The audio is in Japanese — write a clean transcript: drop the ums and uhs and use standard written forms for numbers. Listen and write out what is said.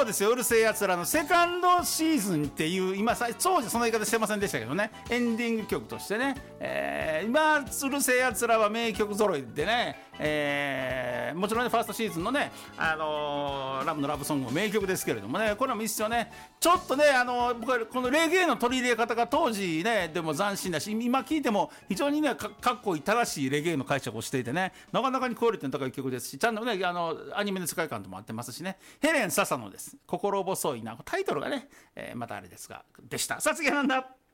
ですよ、うるせえやつらのセカンドシーズンっていう、今当時その言い方してませんでしたけどね、エンディング曲としてね、今うるせえやつらは名曲揃いでね、もちろんねファーストシーズンのね、ラブのラブソングも名曲ですけれどもね、これもいいっすよね。ちょっとね、僕はこのレゲエの取り入れ方が当時ねでも斬新だし、今聴いても非常にねかっこいい正しいレゲエの解釈をしていてね、なかなかにクオリティの高い曲ですし、ちゃんとねアニメの世界観とも合ってますしね。ヘレン・ササノです。心細いな、タイトルがね、またあれですがでした。さあ次はなんだ。